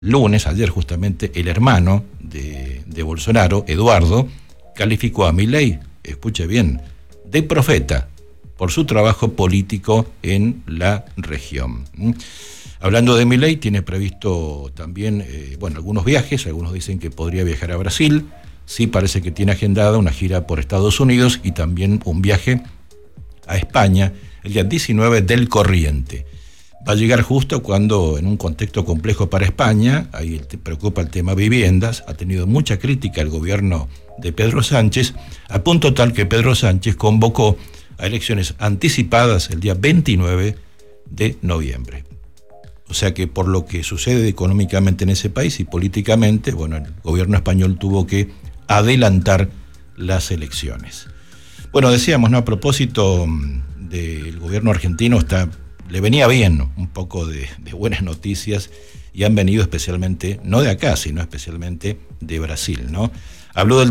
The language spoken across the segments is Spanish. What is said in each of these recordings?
lunes, ayer justamente, el hermano de Bolsonaro, Eduardo, calificó a Milei, escuche bien, de profeta por su trabajo político en la región. Hablando de Milei, tiene previsto también, algunos viajes. Algunos dicen que podría viajar a Brasil. Sí, parece que tiene agendada una gira por Estados Unidos y también un viaje a España el día 19 del corriente. Va a llegar justo cuando, en un contexto complejo para España, ahí preocupa el tema viviendas, ha tenido mucha crítica el gobierno de Pedro Sánchez, a punto tal que Pedro Sánchez convocó a elecciones anticipadas el día 29 de noviembre. O sea que por lo que sucede económicamente en ese país y políticamente, el gobierno español tuvo que adelantar las elecciones. Decíamos, a propósito del gobierno argentino, le venía bien un poco de buenas noticias, y han venido especialmente, no de acá, sino especialmente de Brasil, ¿no? Ha hablado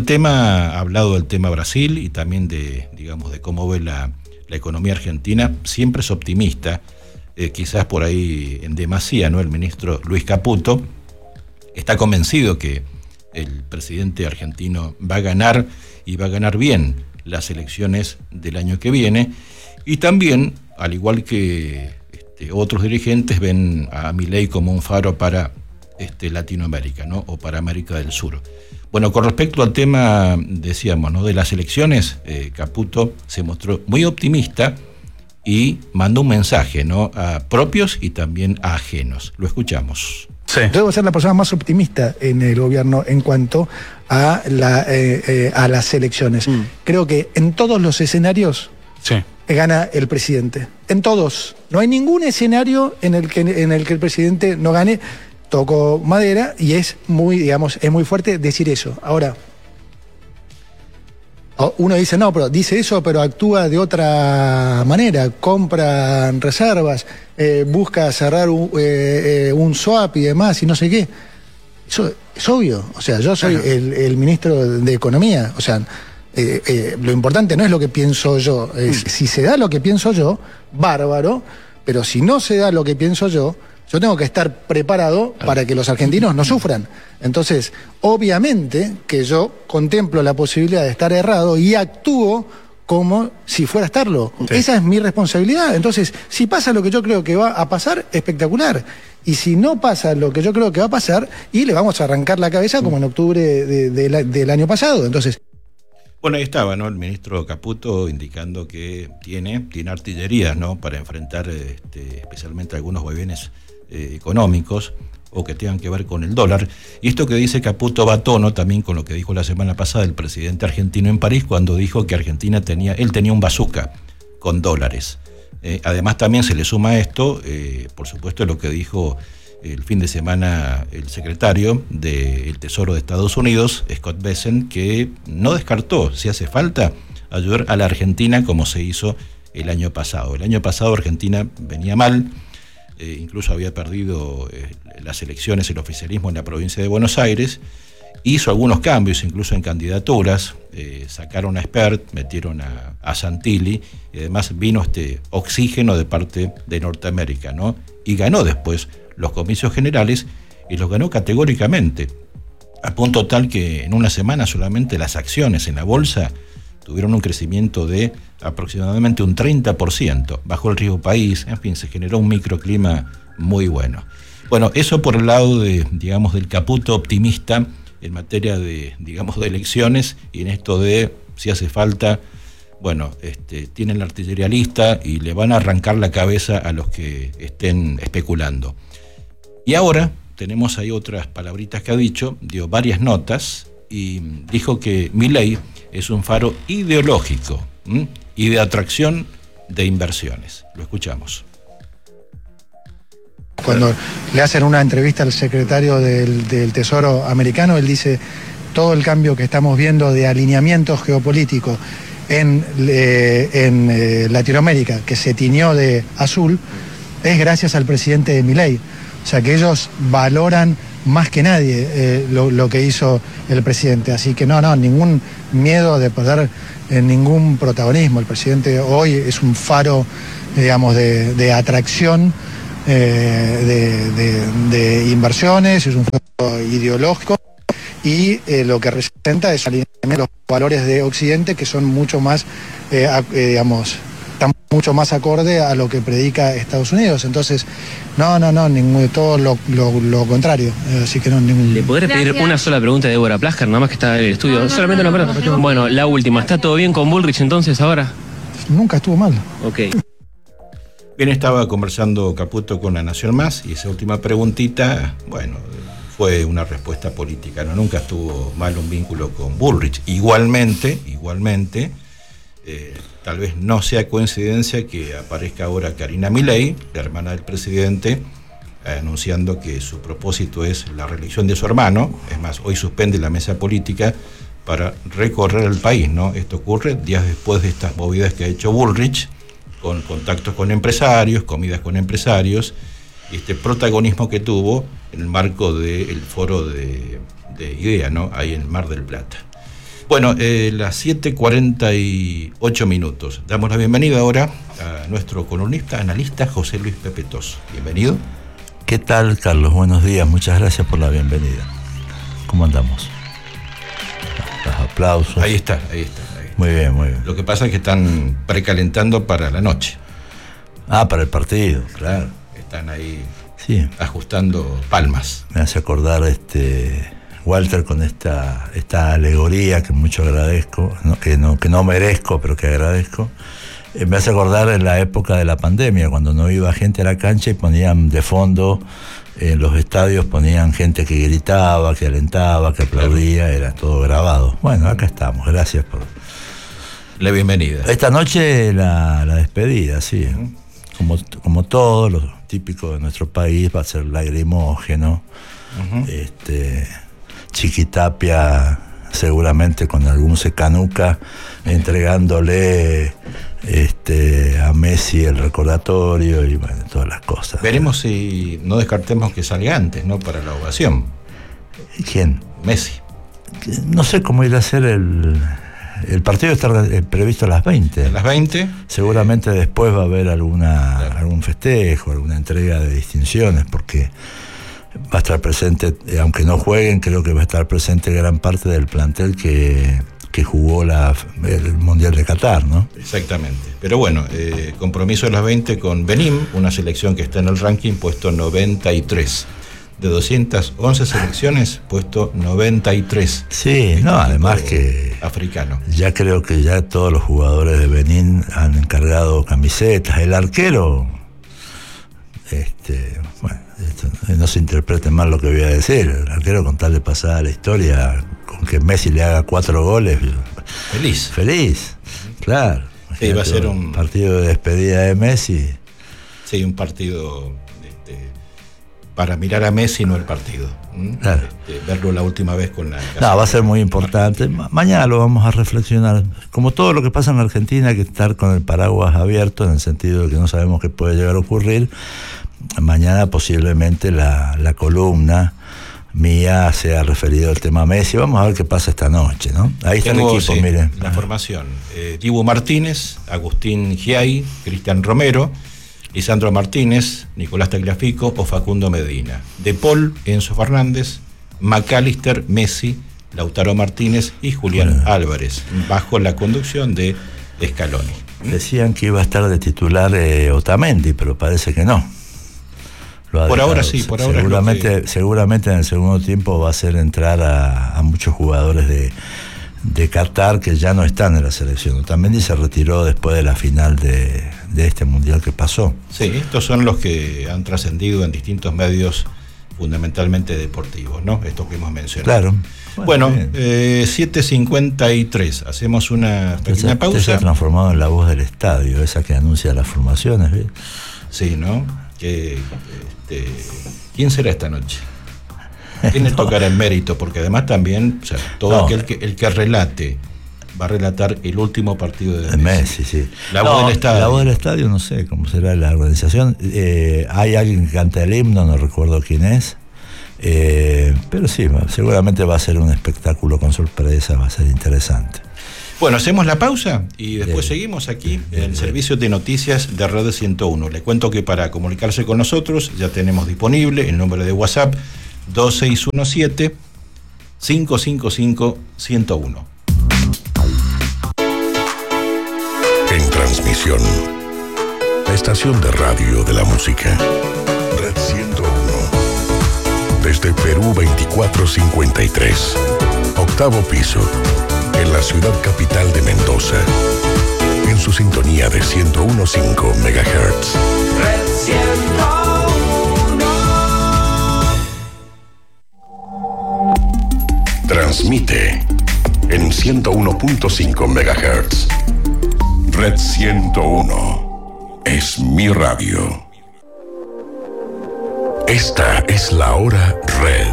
del tema Brasil y también de cómo ve la economía argentina. Siempre es optimista, quizás por ahí en demasía, ¿no? El ministro Luis Caputo está convencido que el presidente argentino va a ganar, y va a ganar bien, las elecciones del año que viene. Y también, al igual que otros dirigentes, ven a Milei como un faro para Latinoamérica, ¿no? O para América del Sur. Con respecto al tema, decíamos, ¿no?, de las elecciones, Caputo se mostró muy optimista y mandó un mensaje, ¿no?, a propios y también a ajenos. Lo escuchamos. Sí. Yo debo ser la persona más optimista en el gobierno en cuanto a las elecciones. Creo que en todos los escenarios gana el presidente. En todos. No hay ningún escenario en el que el presidente no gane. Toco madera, y es muy fuerte decir eso. Ahora, uno dice, no, pero dice eso, pero actúa de otra manera. Compra reservas, busca cerrar un swap y demás, y no sé qué. Eso es obvio. O sea, yo soy el ministro de Economía. O sea, lo importante no es lo que pienso yo. Si se da lo que pienso yo, bárbaro. Pero si no se da lo que pienso yo tengo que estar preparado para que los argentinos no sufran. Entonces, obviamente que yo contemplo la posibilidad de estar errado y actúo como si fuera a estarlo. Sí. Esa es mi responsabilidad. Entonces, si pasa lo que yo creo que va a pasar, espectacular. Y si no pasa lo que yo creo que va a pasar, y le vamos a arrancar la cabeza como en octubre del año pasado. Entonces... ahí estaba, ¿no?, el ministro Caputo indicando que tiene artillerías, ¿no?, para enfrentar especialmente algunos vaivenes económicos o que tengan que ver con el dólar. Y esto que dice Caputo va a tono también con lo que dijo la semana pasada el presidente argentino en París, cuando dijo que Argentina tenía un bazooka con dólares. Además, también se le suma a esto, por supuesto, lo que dijo el fin de semana el secretario del Tesoro de Estados Unidos, Scott Bessent, que no descartó, si hace falta, ayudar a la Argentina como se hizo el año pasado. El año pasado Argentina venía mal, incluso había perdido las elecciones, el oficialismo en la provincia de Buenos Aires. Hizo algunos cambios, incluso en candidaturas, sacaron a Spert, metieron a Santilli, y además vino oxígeno de parte de Norteamérica, ¿no? Y ganó después los comicios generales, y los ganó categóricamente, a punto tal que en una semana solamente las acciones en la bolsa tuvieron un crecimiento de aproximadamente un 30%, bajó el riesgo país, en fin, se generó un microclima muy bueno. Eso por el lado del Caputo optimista en materia de elecciones, y en esto de, si hace falta, tienen la artillería lista y le van a arrancar la cabeza a los que estén especulando. Y ahora tenemos ahí otras palabritas que ha dicho, dio varias notas, y dijo que Milei es un faro ideológico y de atracción de inversiones. Lo escuchamos. Cuando le hacen una entrevista al secretario del Tesoro americano, él dice: todo el cambio que estamos viendo de alineamientos geopolíticos en Latinoamérica, que se tiñó de azul, es gracias al presidente Milei. O sea que ellos valoran más que nadie lo que hizo el presidente. Así que no, ningún miedo de perder ningún protagonismo. El presidente hoy es un faro, digamos, de atracción de inversiones, es un fondo ideológico, y lo que representa es alineamiento de los valores de Occidente, que son mucho más, digamos, están mucho más acorde a lo que predica Estados Unidos. Entonces, no, todo lo contrario. Así que no, ningún... ¿Le podré pedir una sola pregunta de Débora Plasker, nada más que está en el estudio? Solamente una pregunta. Bueno, la última. ¿Está todo bien con Bullrich entonces ahora? Nunca estuvo mal. Ok. Bien, estaba conversando Caputo con La Nación Más, y esa última preguntita, bueno, fue una respuesta política, ¿no? Nunca estuvo mal un vínculo con Bullrich. Igualmente, tal vez no sea coincidencia que aparezca ahora Karina Milei, la hermana del presidente, anunciando que su propósito es la reelección de su hermano. Es más, hoy suspende la mesa política para recorrer el país, ¿no? Esto ocurre días después de estas movidas que ha hecho Bullrich, con contactos con empresarios, comidas con empresarios, y este protagonismo que tuvo en el marco del foro de IDEA, ¿no? Ahí en Mar del Plata. Bueno, las 7:48 minutos. Damos la bienvenida ahora a nuestro columnista, analista José Luis Pepetós. Bienvenido. ¿Qué tal, Carlos? Buenos días, muchas gracias por la bienvenida. ¿Cómo andamos? Los aplausos. Ahí está. Muy bien, muy bien. Lo que pasa es que están precalentando para la noche. Ah, para el partido, claro. Están ahí, sí, ajustando palmas. Me hace acordar Walter con esta alegoría que mucho agradezco, ¿no? que no merezco, pero que agradezco. Me hace acordar en la época de la pandemia, cuando no iba gente a la cancha y ponían de fondo en los estadios, ponían gente que gritaba, que alentaba, que aplaudía, era todo grabado. Bueno, acá estamos, gracias por la bienvenida. Esta noche la despedida, sí. Como todo lo típico de nuestro país, va a ser lagrimógeno. Chiquitapia seguramente con algún secanuca entregándole a Messi el recordatorio y bueno, todas las cosas. Veremos si no descartemos que salga antes, ¿no? Para la ovación. ¿Quién? Messi. No sé cómo irá a ser el partido, está previsto a las 20. ¿A las 20? Seguramente después va a haber algún festejo, alguna entrega de distinciones, porque va a estar presente, aunque no jueguen, creo que va a estar presente gran parte del plantel que jugó el Mundial de Qatar, ¿no? Exactamente. Pero bueno, compromiso a las 20 con Benín, una selección que está en el ranking puesto 93. De 211 selecciones, puesto 93. Sí, no, además que africano. Ya creo que ya todos los jugadores de Benín han encargado camisetas. El arquero, bueno, no se interprete mal lo que voy a decir. El arquero, con tal de pasar a la historia, con que Messi le haga 4 goles, feliz, claro. Sí, va a ser un partido de despedida de Messi. Sí, un partido para mirar a Messi, no el partido. Claro. Verlo la última vez con la... No, va a ser muy importante. Mañana lo vamos a reflexionar. Como todo lo que pasa en Argentina, hay que estar con el paraguas abierto, en el sentido de que no sabemos qué puede llegar a ocurrir. Mañana posiblemente la columna mía sea referido al tema Messi. Vamos a ver qué pasa esta noche, ¿no? Ahí está el equipo, miren. La formación. Dibu Martínez, Agustín Giai, Cristian Romero, Lisandro Martínez, Nicolás Tagliafico o Facundo Medina. De Paul, Enzo Fernández, McAllister, Messi, Lautaro Martínez y Julián Álvarez, bajo la conducción de Scaloni. Decían que iba a estar de titular Otamendi, pero parece que no. Por ahora sí, por ahora seguramente en el segundo tiempo va a hacer entrar a muchos jugadores de Qatar que ya no están en la selección. Otamendi se retiró después de la final de este mundial que pasó. Sí, estos son los que han trascendido en distintos medios fundamentalmente deportivos, ¿no? Estos que hemos mencionado. Claro. Bueno, 7:53, hacemos una pequeña pausa. Se ha transformado en la voz del estadio, esa que anuncia las formaciones, ¿ves? Sí, ¿no? ¿Quién será esta noche? ¿Quién le tocará el mérito? Porque además también, o sea, todo el que relate, va a relatar el último partido de Messi. Sí. La voz del estadio. La voz del estadio, no sé cómo será la organización. Hay alguien que canta el himno, no recuerdo quién es. Pero sí, seguramente va a ser un espectáculo con sorpresa, va a ser interesante. Bueno, hacemos la pausa y después seguimos aquí en el servicio de noticias de Red 101. Le cuento que para comunicarse con nosotros ya tenemos disponible el número de WhatsApp 2617-555-101. En transmisión, la estación de radio de la música, Red 101. Desde Perú 2453, octavo piso, en la ciudad capital de Mendoza, en su sintonía de 101.5 MHz. Red 101. Transmite en 101.5 MHz. Red 101 es mi radio. Esta es la hora Red.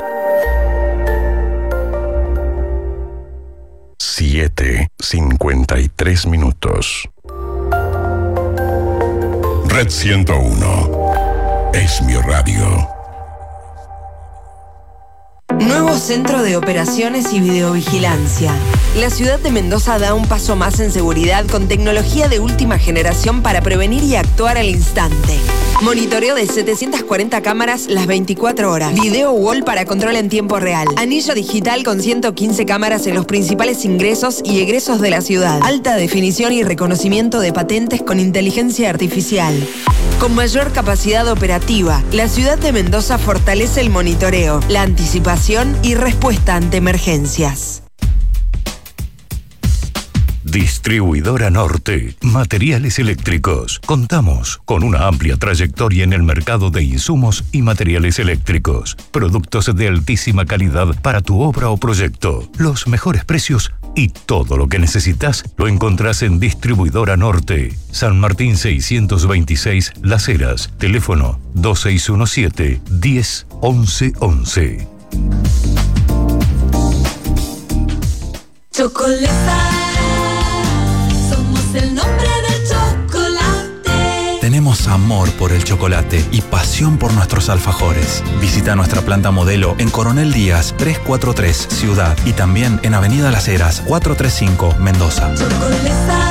7:53 minutos. Red 101 es mi radio. Nuevo Centro de Operaciones y Videovigilancia. La ciudad de Mendoza da un paso más en seguridad con tecnología de última generación para prevenir y actuar al instante. Monitoreo de 740 cámaras las 24 horas. Video wall para control en tiempo real. Anillo digital con 115 cámaras en los principales ingresos y egresos de la ciudad. Alta definición y reconocimiento de patentes con inteligencia artificial. Con mayor capacidad operativa, la ciudad de Mendoza fortalece el monitoreo, la anticipación y respuesta ante emergencias. Distribuidora Norte, materiales eléctricos. Contamos con una amplia trayectoria en el mercado de insumos y materiales eléctricos. Productos de altísima calidad para tu obra o proyecto. Los mejores precios y todo lo que necesitas lo encontrás en Distribuidora Norte. San Martín 626 Las Heras. Teléfono 2617 10 11 11. Chocolata. El nombre del chocolate. Tenemos amor por el chocolate y pasión por nuestros alfajores. Visita nuestra planta modelo en Coronel Díaz 343 Ciudad y también en Avenida Las Heras 435 Mendoza. Chocolata,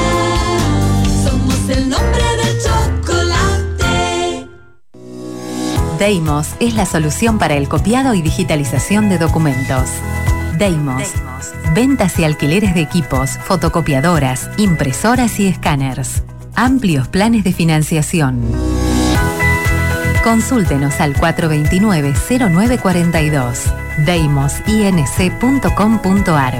somos el nombre del chocolate. Deimos es la solución para el copiado y digitalización de documentos. Deimos. Ventas y alquileres de equipos, fotocopiadoras, impresoras y escáneres. Amplios planes de financiación. Consúltenos al 429-0942. deimosinc.com.ar.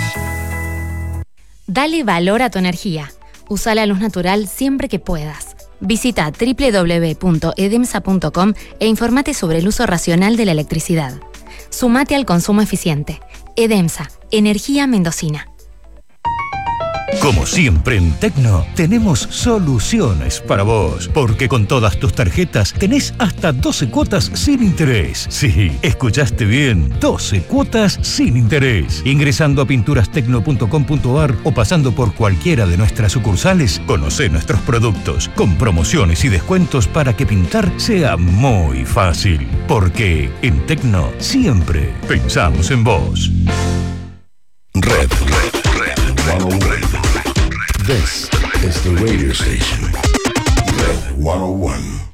Dale valor a tu energía. Usa la luz natural siempre que puedas. Visita www.edemsa.com e informate sobre el uso racional de la electricidad. Sumate al consumo eficiente. Edemsa, energía mendocina. Como siempre en Tecno, tenemos soluciones para vos, porque con todas tus tarjetas tenés hasta 12 cuotas sin interés. Sí, escuchaste bien, 12 cuotas sin interés. Ingresando a pinturastecno.com.ar o pasando por cualquiera de nuestras sucursales, conocé nuestros productos, con promociones y descuentos para que pintar sea muy fácil. Porque en Tecno siempre pensamos en vos. Red 101. This is the radio station. Red 101.